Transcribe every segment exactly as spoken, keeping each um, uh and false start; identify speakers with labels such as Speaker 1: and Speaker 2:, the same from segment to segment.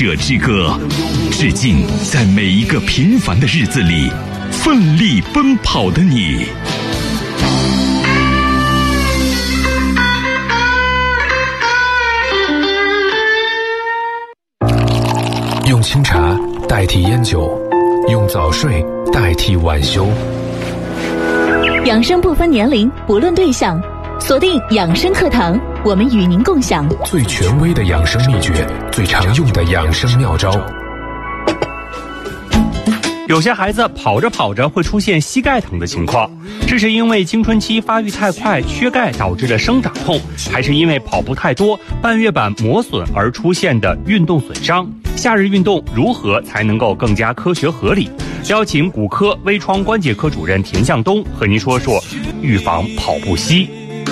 Speaker 1: 者之歌，致敬在每一个平凡的日子里奋力奔跑的你。
Speaker 2: 用清茶代替烟酒，用早睡代替晚休。
Speaker 3: 养生不分年龄，不论对象，锁定养生课堂，我们与您共享
Speaker 2: 最权威的养生秘诀，最常用的养生妙招。
Speaker 4: 有些孩子跑着跑着会出现膝盖疼的情况，这是因为青春期发育太快缺钙导致的生长痛，还是因为跑步太多半月板磨损而出现的运动损伤？夏日运动如何才能够更加科学合理？邀请骨科微创关节科主任田向东和您说说预防跑步膝。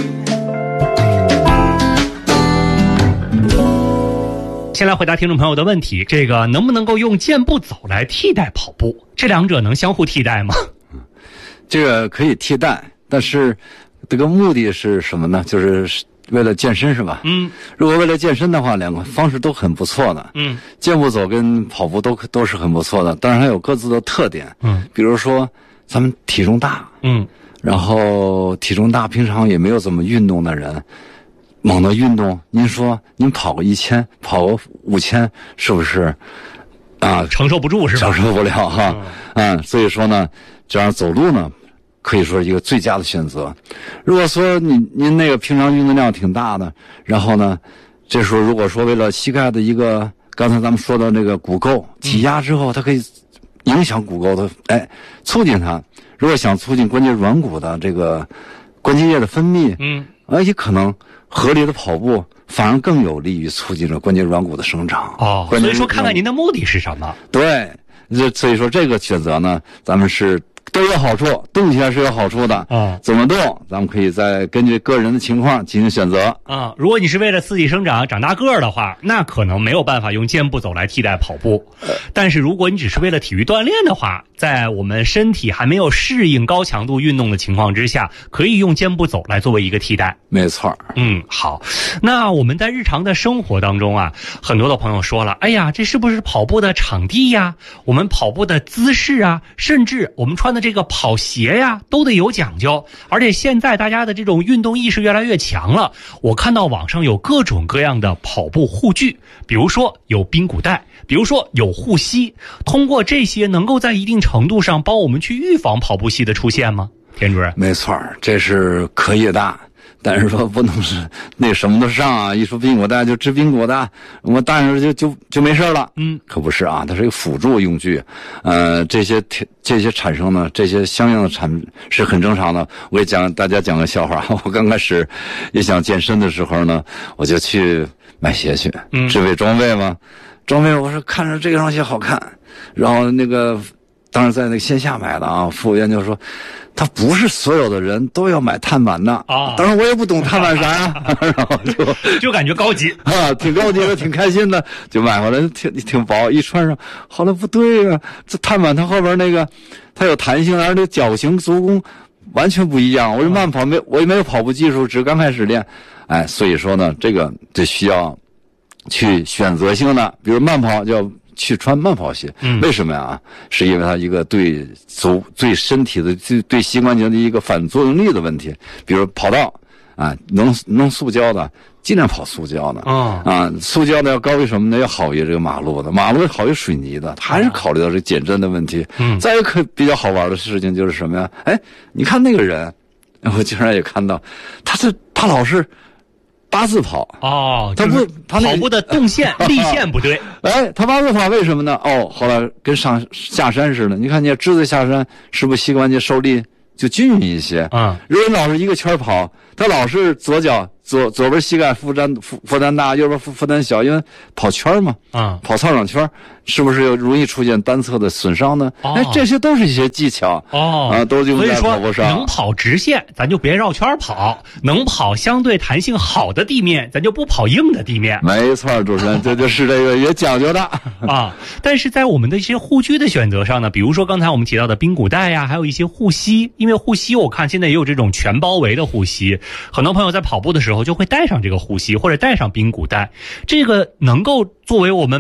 Speaker 4: 先来回答听众朋友的问题，这个能不能够用健步走来替代跑步？这两者能相互替代吗？
Speaker 5: 这个可以替代，但是这个目的是什么呢？就是为了健身是吧？嗯。如果为了健身的话，两个方式都很不错的。嗯。健步走跟跑步都都是很不错的，当然还有各自的特点。嗯。比如说咱们体重大，嗯，然后体重大，平常也没有怎么运动的人。猛的运动，您说您跑个一千，跑个五千，是不是啊？
Speaker 4: 承受不住是吧？
Speaker 5: 承受不了哈，嗯, 嗯，所以说呢，这样走路呢，可以说是一个最佳的选择。如果说您您那个平常运动量挺大的，然后呢，这时候如果说为了膝盖的一个，刚才咱们说的那个骨垢挤压之后，它可以影响骨垢的，哎，促进它。如果想促进关节软骨的这个关节液的分泌，嗯，而且可能。合理的跑步反而更有利于促进了关节软骨的生长。
Speaker 4: 哦，所以说看看您的目的是什么？
Speaker 5: 对，这所以说这个选择呢，咱们是都有好处，动起来是有好处的。啊、嗯，怎么动，咱们可以再根据个人的情况进行选择。
Speaker 4: 啊、嗯，如果你是为了刺激生长、长大个儿的话，那可能没有办法用健步走来替代跑步。呃、但是如果你只是为了体育锻炼的话，在我们身体还没有适应高强度运动的情况之下，可以用健步走来作为一个替代。
Speaker 5: 没错。
Speaker 4: 嗯，好。那我们在日常的生活当中啊，很多的朋友说了，哎呀，这是不是跑步的场地呀？我们跑步的姿势啊，甚至我们穿的这个跑鞋呀，都得有讲究。而且现在大家的这种运动意识越来越强了，我看到网上有各种各样的跑步护具，比如说有髌骨带，比如说有护膝，通过这些能够在一定程度上帮我们去预防跑步膝的出现吗？田主任。
Speaker 5: 没错，这是可以的，但是说不能是那什么都上啊！一说髌骨带就治髌骨的，我戴上就就就没事了。嗯，可不是啊，它是一个辅助用具。呃，这些这些产生呢，这些相应的产是很正常的。我给讲大家讲个笑话，我刚开始也想健身的时候呢，我就去买鞋去，嗯，置备装备嘛，装备我说看着这双鞋好看，然后那个。当时在那个线下买的啊，服务员就说，他不是所有的人都要买碳板的啊。当然我也不懂碳板啥呀、啊，然后就
Speaker 4: 就感觉高级
Speaker 5: 啊，挺高级的，挺开心的，就买回来，挺挺薄，一穿上，后来不对啊，这碳板它后边那个它有弹性，而且这脚型足弓完全不一样。我这慢跑没，我也没有跑步技术，只刚开始练，哎，所以说呢，这个就需要去选择性的，比如慢跑就。去穿慢跑鞋，嗯，为什么呀？是因为它一个对足、对身体的、对对膝关节的一个反作用力的问题。比如跑道啊，能能塑胶的，尽量跑塑胶的。啊、哦、啊，塑胶的要高于什么呢？要好于这个马路的，马路好于水泥的，还是考虑到这减震的问题。嗯，再一个比较好玩的事情就是什么呀？哎，你看那个人，我经常也看到，他是他老是。八字跑
Speaker 4: 哦，他不，他跑步的动线、立线不对。
Speaker 5: 哎，他八字跑为什么呢？哦，后来跟上下山似的。你看，你之子下山，是不是膝关节受力就均匀一些？啊、嗯，如果你老是一个圈跑，他老是左脚左左边膝盖负担负负担大，右边负负担小，因为跑圈嘛，啊、嗯，跑操场圈，是不是又容易出现单侧的损伤呢？哦、哎，这些都是一些技巧哦，啊，都用在跑步上。
Speaker 4: 能跑直线，咱就别绕圈跑；能跑相对弹性好的地面，咱就不跑硬的地面。
Speaker 5: 没错，主持人，这就是这个也讲究的
Speaker 4: 啊。但是在我们的一些护具的选择上呢，比如说刚才我们提到的髌骨带呀，还有一些护膝，因为护膝我看现在也有这种全包围的护膝，很多朋友在跑步的时候就会带上这个护膝或者带上髌骨带，这个能够作为我们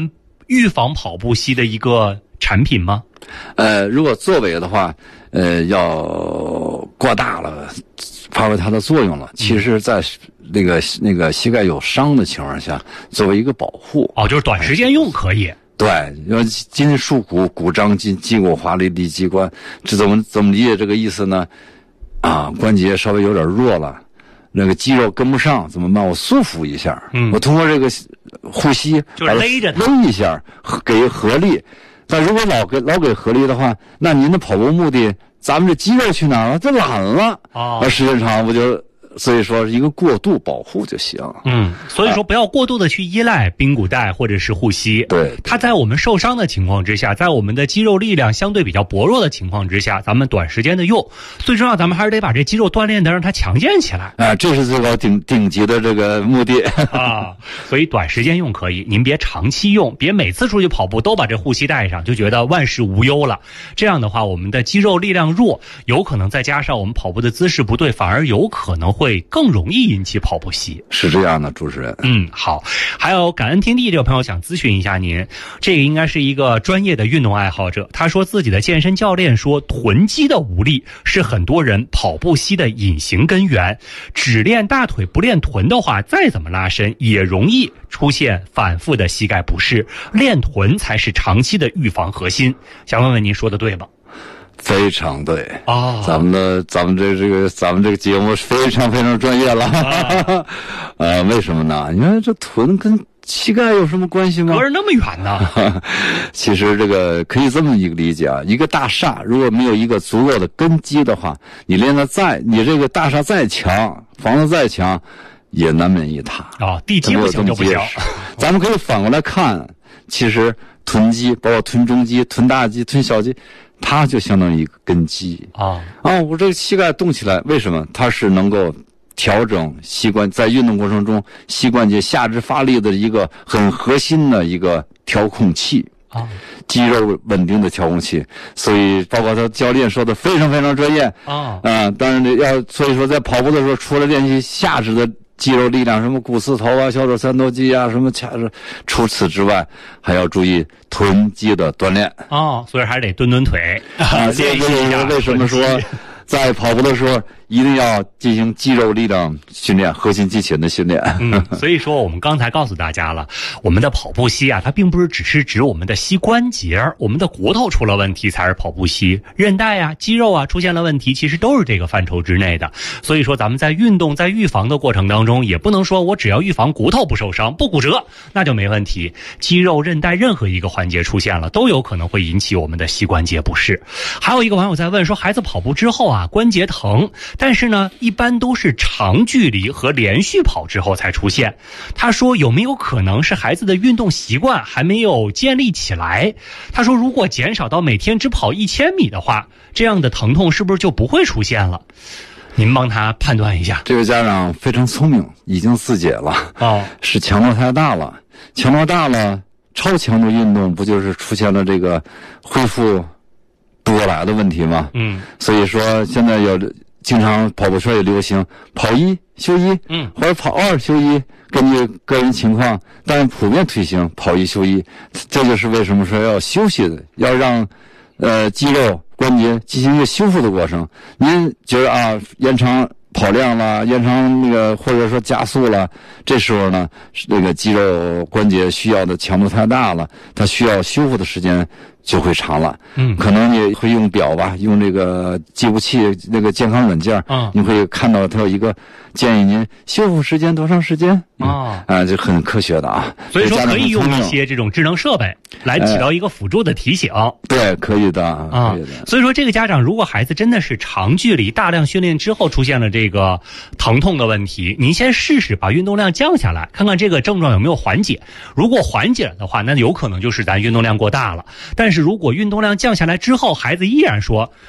Speaker 4: 预防跑步膝的一个产品吗？
Speaker 5: 呃，如果作为的话，呃，要过大了，发挥它的作用了。其实，在那个那个膝盖有伤的情况下，作为一个保护。
Speaker 4: 哦，就是短时间用可以。
Speaker 5: 对，因为筋束骨，骨张筋，筋骨滑离离肌关，这怎么怎么理解这个意思呢？啊，关节稍微有点弱了，那个肌肉跟不上，怎么办？我束缚一下，嗯，我通过这个呼吸，
Speaker 4: 就是勒着它，
Speaker 5: 勒一下，给合力。但如果老给老给合力的话，那您的跑步目的，咱们这肌肉去哪儿了？这懒了，
Speaker 4: 哦，
Speaker 5: 那时间长不就？所以说，一个过度保护就行。
Speaker 4: 嗯，所以说不要过度的去依赖髌骨带或者是护膝。
Speaker 5: 对，
Speaker 4: 它在我们受伤的情况之下，在我们的肌肉力量相对比较薄弱的情况之下，咱们短时间的用，最重要，咱们还是得把这肌肉锻炼的让它强健起来。
Speaker 5: 啊，这是最高顶顶级的这个目的
Speaker 4: 啊。所以短时间用可以，您别长期用，别每次出去跑步都把这护膝带上，就觉得万事无忧了。这样的话，我们的肌肉力量弱，有可能再加上我们跑步的姿势不对，反而有可能会更容易引起跑步膝。
Speaker 5: 是这样的，主持人。
Speaker 4: 嗯，好。还有感恩天地这个朋友想咨询一下您，这个应该是一个专业的运动爱好者，他说自己的健身教练说，臀肌的无力是很多人跑步膝的隐形根源，只练大腿不练臀的话，再怎么拉伸也容易出现反复的膝盖不适，练臀才是长期的预防核心。想问问您说的对吗？
Speaker 5: 非常对
Speaker 4: 啊、哦！
Speaker 5: 咱们的咱们这这个咱们这个节目非常非常专业了。啊、呃，为什么呢？因为这臀跟膝盖有什么关系吗？
Speaker 4: 隔着那么远呢？
Speaker 5: 其实这个可以这么一个理解啊，一个大厦如果没有一个足够的根基的话，你练得再你这个大厦再强，房子再强，也难免一塌
Speaker 4: 啊、哦！地基不行就不行。
Speaker 5: 咱们可以反过来看，其实臀肌包括臀中肌、臀大肌、臀小肌。它就相当于一个根基
Speaker 4: 啊
Speaker 5: 啊！我这个膝盖动起来，为什么？它是能够调整膝关，在运动过程中膝关节下肢发力的一个很核心的一个调控器
Speaker 4: 啊，
Speaker 5: 肌肉稳定的调控器。所以，包括他教练说的非常非常专业
Speaker 4: 啊
Speaker 5: 啊！当然要，所以说在跑步的时候，除了练习下肢的肌肉力量，什么股四头啊、小腿三头肌啊，什么掐着，除此之外，还要注意臀肌的锻炼。
Speaker 4: 哦，所以还是得蹲蹲腿
Speaker 5: 啊。
Speaker 4: 练习一下。
Speaker 5: 为什么说在跑步的时候一定要进行肌肉力量训练、核心肌群的训练？
Speaker 4: 嗯，所以说我们刚才告诉大家了，我们的跑步膝啊，它并不是只是指我们的膝关节，我们的骨头出了问题才是跑步膝，韧带啊、肌肉啊出现了问题，其实都是这个范畴之内的。所以说咱们在运动、在预防的过程当中，也不能说我只要预防骨头不受伤、不骨折，那就没问题。肌肉、韧带任何一个环节出现了，都有可能会引起我们的膝关节不适。还有一个网友在问说，孩子跑步之后啊，关节疼，但是呢，一般都是长距离和连续跑之后才出现。他说有没有可能是孩子的运动习惯还没有建立起来？他说如果减少到每天只跑一千米的话，这样的疼痛是不是就不会出现了？您帮他判断一下。
Speaker 5: 这个家长非常聪明，已经自解了。
Speaker 4: 哦，
Speaker 5: 是强度太大了，强度大了，超强度运动不就是出现了这个恢复不过来的问题吗？
Speaker 4: 嗯，
Speaker 5: 所以说现在有经常跑步圈也流行跑一休一，
Speaker 4: 嗯，
Speaker 5: 或者跑二休一，根据个人情况，但是普遍推行跑一休一。这就是为什么说要休息的，要让呃肌肉关节进行一个修复的过程。您觉得啊，延长跑量了，延长那个或者说加速了，这时候呢，那个肌肉关节需要的强度太大了，它需要修复的时间就会长了。
Speaker 4: 嗯，
Speaker 5: 可能你会用表吧，用这个计步器那个健康软件，
Speaker 4: 嗯，
Speaker 5: 你会看到它有一个建议您修复时间多长时间
Speaker 4: 啊、
Speaker 5: 嗯、啊，这很科学的啊。
Speaker 4: 所以说可以用一些这种智能设备来起到一个辅助的提醒。
Speaker 5: 呃、对，可以的
Speaker 4: 啊。所以说这个家长如果孩子真的是长距离大量训练之后出现了这个疼痛的问题，您先试试把运动量降下来，看看这个症状有没有缓解。如果缓解了的话，那有可能就是咱运动量过大了。但是如果运动量降下来之后，孩子依然说